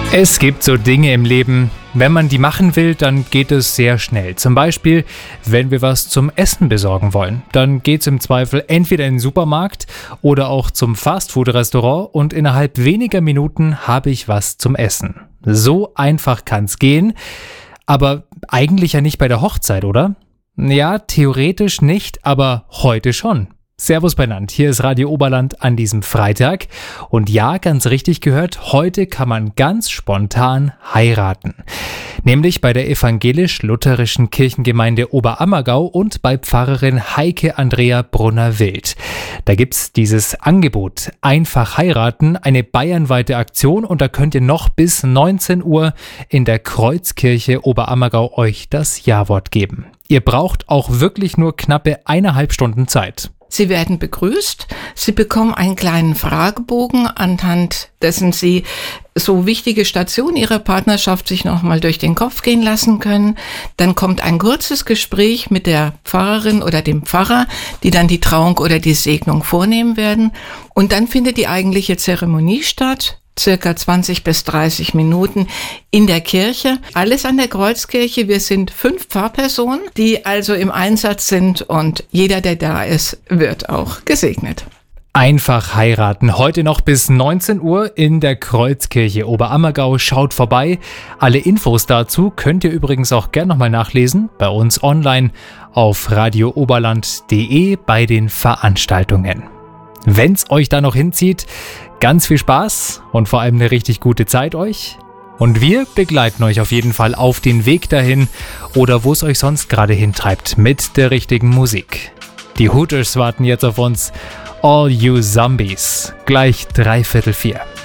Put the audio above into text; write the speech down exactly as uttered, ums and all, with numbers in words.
Es gibt so Dinge im Leben, wenn man die machen will, dann geht es sehr schnell. Zum Beispiel, wenn wir was zum Essen besorgen wollen. Dann geht es im Zweifel entweder in den Supermarkt oder auch zum Fastfood-Restaurant und innerhalb weniger Minuten habe ich was zum Essen. So einfach kann es gehen, aber eigentlich ja nicht bei der Hochzeit, oder? Ja, theoretisch nicht, aber heute schon. Servus benannt, hier ist Radio Oberland an diesem Freitag. Und ja, ganz richtig gehört, heute kann man ganz spontan heiraten. Nämlich bei der evangelisch-lutherischen Kirchengemeinde Oberammergau und bei Pfarrerin Heike Andrea Brunner-Wild. Da gibt's dieses Angebot, einfach heiraten, eine bayernweite Aktion, und da könnt ihr noch bis neunzehn Uhr in der Kreuzkirche Oberammergau euch das Ja-Wort geben. Ihr braucht auch wirklich nur knappe eineinhalb Stunden Zeit. Sie werden begrüßt, Sie bekommen einen kleinen Fragebogen, anhand dessen Sie so wichtige Stationen Ihrer Partnerschaft sich nochmal durch den Kopf gehen lassen können. Dann kommt ein kurzes Gespräch mit der Pfarrerin oder dem Pfarrer, die dann die Trauung oder die Segnung vornehmen werden. Und dann findet die eigentliche Zeremonie statt. Circa zwanzig bis dreißig Minuten in der Kirche. Alles an der Kreuzkirche. Wir sind fünf Pfarrpersonen, die also im Einsatz sind, und jeder, der da ist, wird auch gesegnet. Einfach heiraten. Heute noch bis neunzehn Uhr in der Kreuzkirche Oberammergau. Schaut vorbei. Alle Infos dazu könnt ihr übrigens auch gerne nochmal nachlesen bei uns online auf radio oberland punkt de bei den Veranstaltungen. Wenn's euch da noch hinzieht, ganz viel Spaß und vor allem eine richtig gute Zeit euch. Und wir begleiten euch auf jeden Fall auf den Weg dahin oder wo es euch sonst gerade hintreibt mit der richtigen Musik. Die Hooters warten jetzt auf uns. All You Zombies. Gleich dreiviertel vier.